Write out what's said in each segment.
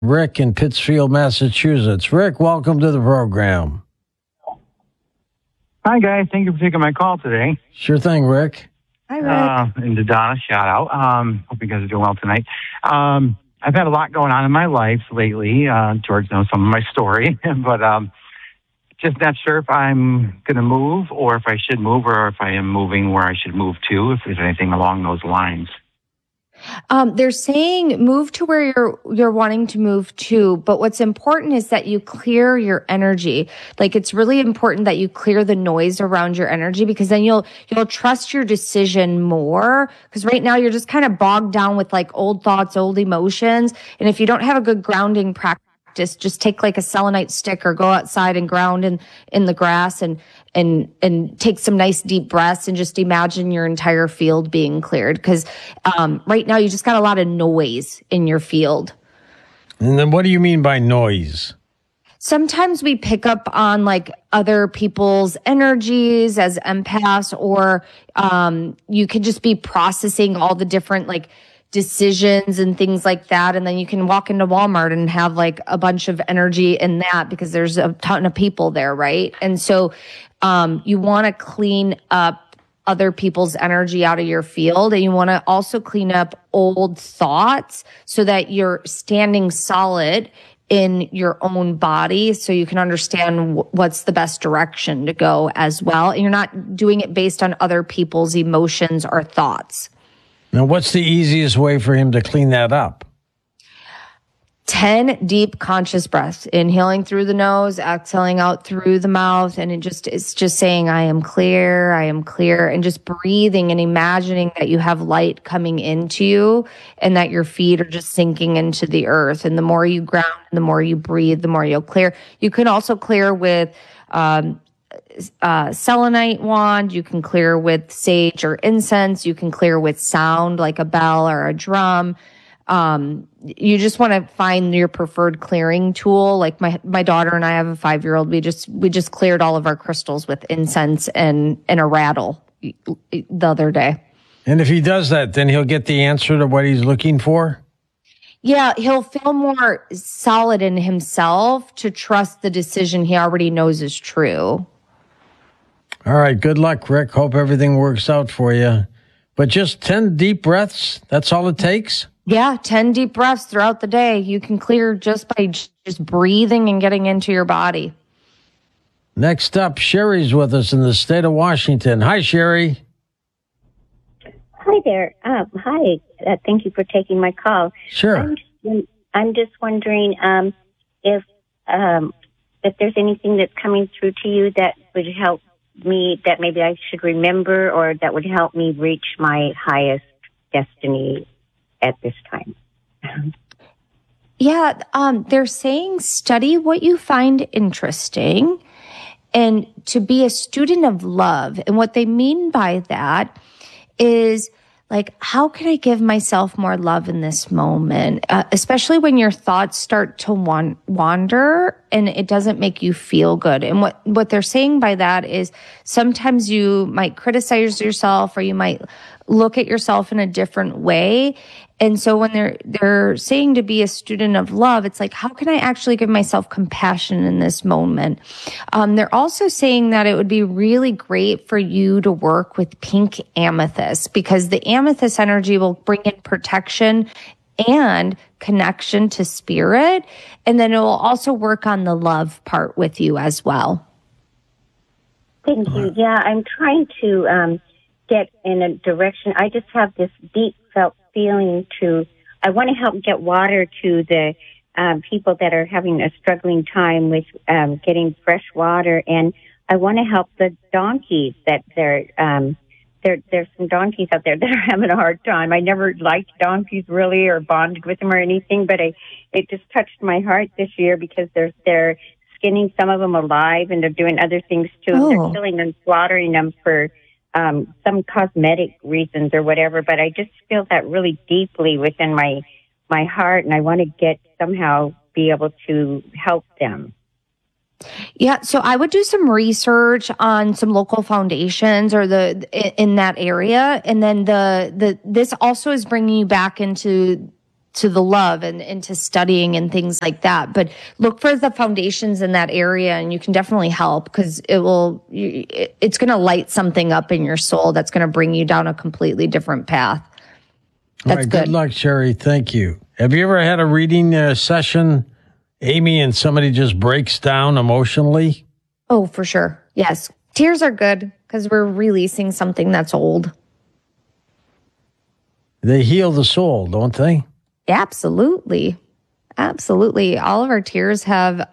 Rick in Pittsfield, Massachusetts. Rick, welcome to the program. Hi, guys. Thank you for taking my call today. Sure thing, Rick. Hi, Rick. And to Donna, shout out. Hope you guys are doing well tonight. I've had a lot going on in my life lately. George knows some of my story, but just not sure if I'm going to move or if I should move or if I am moving where I should move to, if there's anything along those lines. They're saying move to where you're wanting to move to, but what's important is that you clear your energy. Like, it's really important that you clear the noise around your energy, because then you'll trust your decision more. Because right now you're just kind of bogged down with like old thoughts, old emotions. And if you don't have a good grounding practice, just take like a selenite stick or go outside and ground in the grass and take some nice deep breaths and just imagine your entire field being cleared. Because right now you just got a lot of noise in your field. And then what do you mean by noise? Sometimes we pick up on like other people's energies as empaths, or you could just be processing all the different like decisions and things like that. And then you can walk into Walmart and have like a bunch of energy in that because there's a ton of people there, right? And so you want to clean up other people's energy out of your field. And you want to also clean up old thoughts so that you're standing solid in your own body, so you can understand what's the best direction to go as well. And you're not doing it based on other people's emotions or thoughts. Now, what's the easiest way for him to clean that up? 10 deep conscious breaths, inhaling through the nose, exhaling out through the mouth. And it's just saying, I am clear, and just breathing and imagining that you have light coming into you and that your feet are just sinking into the earth. And the more you ground, the more you breathe, the more you'll clear. You can also clear with, selenite wand. You can clear with sage or incense. You can clear with sound like a bell or a drum. You just want to find your preferred clearing tool. Like my daughter and I have a 5-year-old. We just cleared all of our crystals with incense and a rattle the other day. And if he does that, then he'll get the answer to what he's looking for? Yeah, he'll feel more solid in himself to trust the decision he already knows is true. All right. Good luck, Rick. Hope everything works out for you. But just 10 deep breaths, that's all it takes? Yeah, 10 deep breaths throughout the day. You can clear just by just breathing and getting into your body. Next up, Sherry's with us in the state of Washington. Hi, Sherry. Hi there. Hi. Thank you for taking my call. Sure. I'm just wondering if there's anything that's coming through to you that would help me, that maybe I should remember, or that would help me reach my highest destiny at this time. Yeah, they're saying study what you find interesting and to be a student of love. And what they mean by that is like, how can I give myself more love in this moment? Especially when your thoughts start to wander and it doesn't make you feel good. And what they're saying by that is sometimes you might criticize yourself, or you might look at yourself in a different way. And so when they're saying to be a student of love, it's like, how can I actually give myself compassion in this moment? They're also saying that it would be really great for you to work with pink amethyst, because the amethyst energy will bring in protection and connection to spirit. And then it will also work on the love part with you as well. Thank you. Yeah, I'm trying to get in a direction. I just have this deep felt feeling I want to help get water to the people that are having a struggling time with getting fresh water, and I want to help the donkeys that there's some donkeys out there that are having a hard time. I never liked donkeys really, or bonded with them or anything, but it just touched my heart this year because they're skinning some of them alive, and they're doing other things too. Oh. They're killing and slaughtering them for some cosmetic reasons or whatever, but I just feel that really deeply within my heart, and I want to somehow be able to help them. Yeah, so I would do some research on some local foundations or in that area, and then this also is bringing you back into to the love and into studying and things like that. But look for the foundations in that area, and you can definitely help, because it's going to light something up in your soul that's going to bring you down a completely different path. That's All right, good luck, Sherry. Thank you. Have you ever had a reading session, Amy, and somebody just breaks down emotionally? Oh, for sure. Yes. Tears are good because we're releasing something that's old. They heal the soul, don't they? Absolutely. Absolutely. All of our tears have,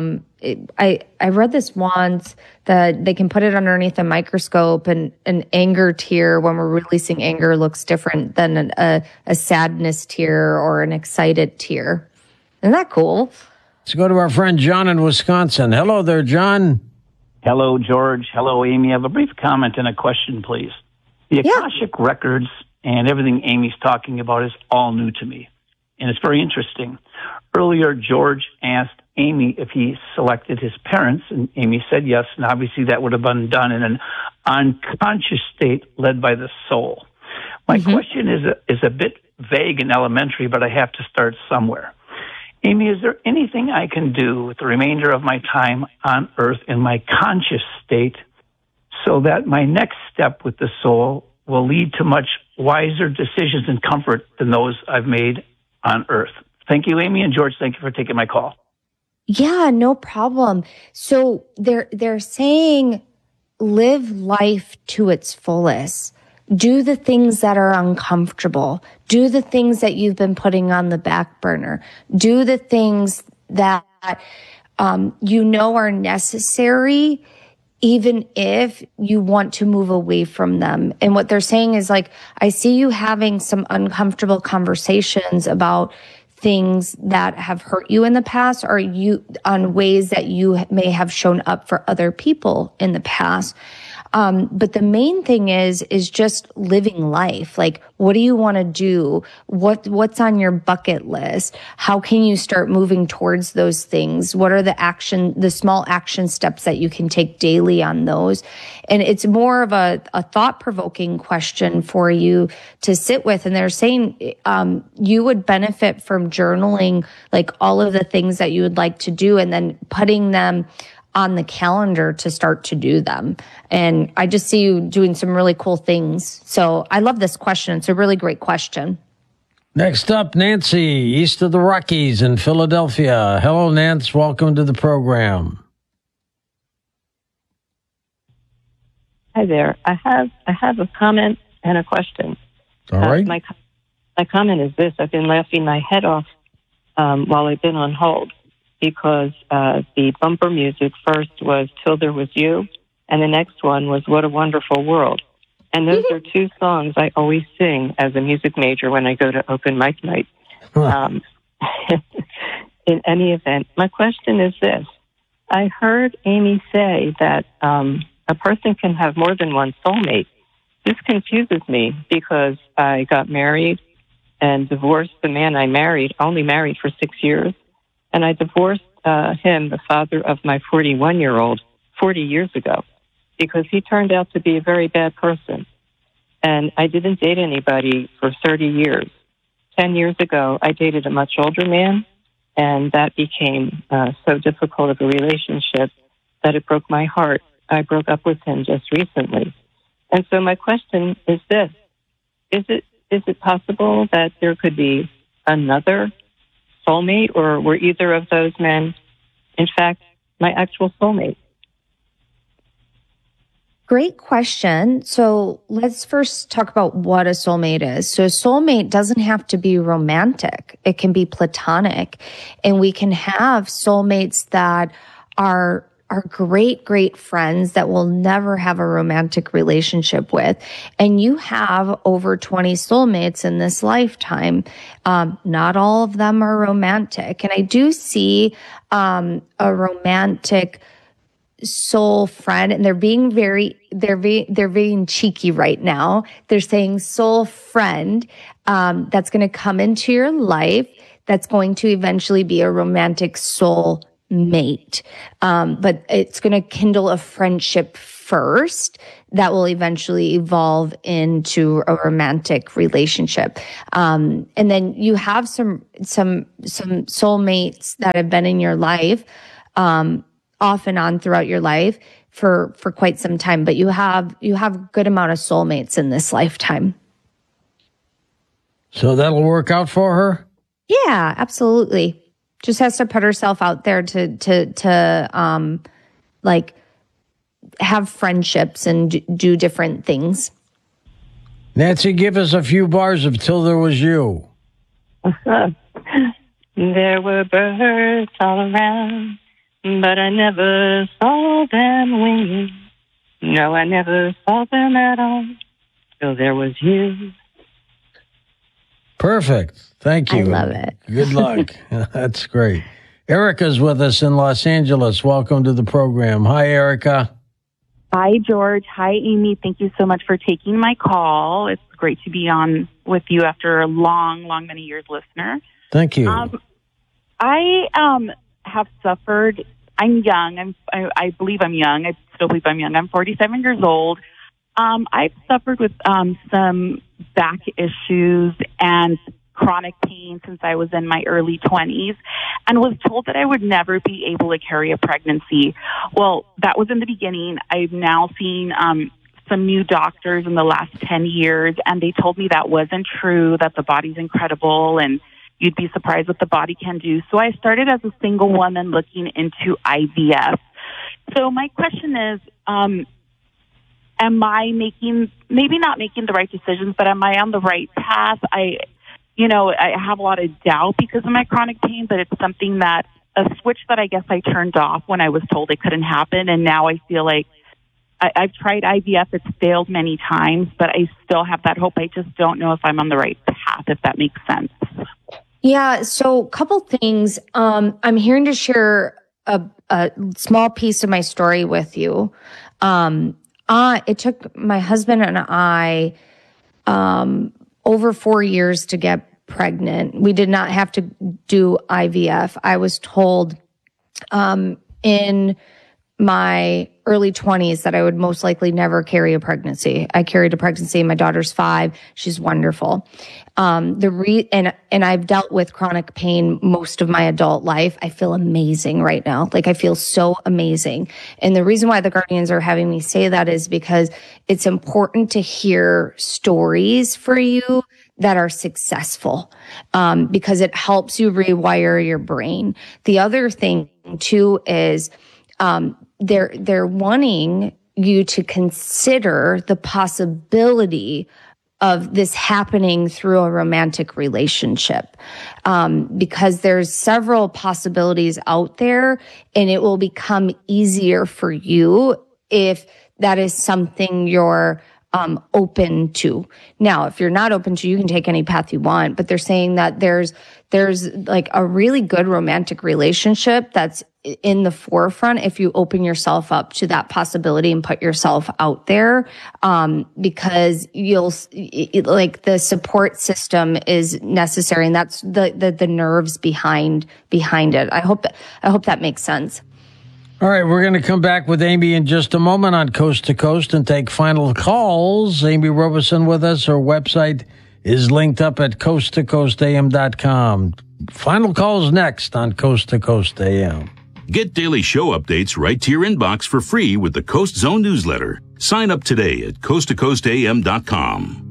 I read this once that they can put it underneath a microscope, and an anger tear, when we're releasing anger, looks different than a sadness tear or an excited tear. Isn't that cool? Let's go to our friend John in Wisconsin. Hello there, John. Hello, George. Hello, Amy. I have a brief comment and a question, please. The Akashic Records and everything Amy's talking about is all new to me, and it's very interesting. Earlier, George asked Amy if he selected his parents, and Amy said yes, and obviously that would have been done in an unconscious state led by the soul. My question is a bit vague and elementary, but I have to start somewhere. Amy, is there anything I can do with the remainder of my time on Earth in my conscious state so that my next step with the soul will lead to much wiser decisions and comfort than those I've made on Earth? Thank you, Amy, and George, thank you for taking my call. Yeah, no problem. So they're saying live life to its fullest. Do the things that are uncomfortable. Do the things that you've been putting on the back burner. Do the things that are necessary, even if you want to move away from them. And what they're saying is, like, I see you having some uncomfortable conversations about things that have hurt you in the past, or on ways that you may have shown up for other people in the past. But the main thing is just living life. Like, what do you want to do? What's on your bucket list? How can you start moving towards those things? What are the small action steps that you can take daily on those? And it's more of a thought-provoking question for you to sit with. And they're saying, you would benefit from journaling, like, all of the things that you would like to do, and then putting them on the calendar to start to do them. And I just see you doing some really cool things. So I love this question. It's a really great question. Next up, Nancy, east of the Rockies in Philadelphia. Hello, Nance. Welcome to the program. Hi there. I have a comment and a question. All right. My comment is this. I've been laughing my head off while I've been on hold, because the bumper music first was Till There Was You, and the next one was What a Wonderful World. And those are two songs I always sing as a music major when I go to open mic night. In any event, my question is this. I heard Amy say that a person can have more than one soulmate. This confuses me, because I got married and divorced the man I married, only married for 6 years. And I divorced him, the father of my 41-year-old, 40 years ago, because he turned out to be a very bad person. And I didn't date anybody for 30 years. 10 years ago, I dated a much older man, and that became so difficult of a relationship that it broke my heart. I broke up with him just recently. And so my question is this. Is it possible that there could be another soulmate, or were either of those men, in fact, my actual soulmate? Great question. So let's first talk about what a soulmate is. So a soulmate doesn't have to be romantic. It can be platonic. And we can have soulmates that are great, great friends that we'll never have a romantic relationship with. And you have over 20 soulmates in this lifetime. Not all of them are romantic. And I do see a romantic soul friend, and they're being cheeky right now. They're saying soul friend that's going to come into your life, that's going to eventually be a romantic soul mate. But it's going to kindle a friendship first that will eventually evolve into a romantic relationship. And then you have some soulmates that have been in your life, off and on throughout your life for quite some time, but you have a good amount of soulmates in this lifetime. So that'll work out for her? Yeah, absolutely. Just has to put herself out there to like have friendships and do different things. Nancy, give us a few bars of Till There Was You. There were birds all around, but I never saw them winging. No, I never saw them at all till there was you. Perfect. Thank you. I love it. Good luck. That's great. Erica's with us in Los Angeles. Welcome to the program. Hi, Erica. Hi, George. Hi, Amy. Thank you so much for taking my call. It's great to be on with you after a long, many years listener. Thank you. I have suffered. I'm young. I believe I'm young. I still believe I'm young. I'm 47 years old. I've suffered with some back issues and chronic pain since I was in my early 20s and was told that I would never be able to carry a pregnancy. Well, that was in the beginning. I've now seen some new doctors in the last 10 years, and they told me that wasn't true, that the body's incredible and you'd be surprised what the body can do. So I started as a single woman looking into IVF. So my question is, am I maybe not making the right decisions, but am I on the right path? I have a lot of doubt because of my chronic pain, but it's something that a switch that I guess I turned off when I was told it couldn't happen. And now I feel like I've tried IVF. It's failed many times, but I still have that hope. I just don't know if I'm on the right path, if that makes sense. Yeah. So a couple things. I'm here to share a small piece of my story with you. It took my husband and I over 4 years to get pregnant. We did not have to do IVF. I was told in my early 20s that I would most likely never carry a pregnancy. I carried a pregnancy. My daughter's 5. She's wonderful. And I've dealt with chronic pain most of my adult life. I feel amazing right now. Like I feel so amazing. And the reason why the Guardians are having me say that is because it's important to hear stories for you that are successful, because it helps you rewire your brain. The other thing too is, they're wanting you to consider the possibility of this happening through a romantic relationship, because there's several possibilities out there, and it will become easier for you if that is something you're open to. Now, if you're not open to, you can take any path you want, but they're saying that there's like a really good romantic relationship that's in the forefront if you open yourself up to that possibility and put yourself out there, because the support system is necessary, and that's the nerves behind it. I hope that makes sense. All right, we're going to come back with Amy in just a moment on Coast to Coast and take final calls. Amy Robeson with us. Her website is linked up at coasttocoastam.com. Final calls next on Coast to Coast AM. Get daily show updates right to your inbox for free with the Coast Zone newsletter. Sign up today at coasttocoastam.com.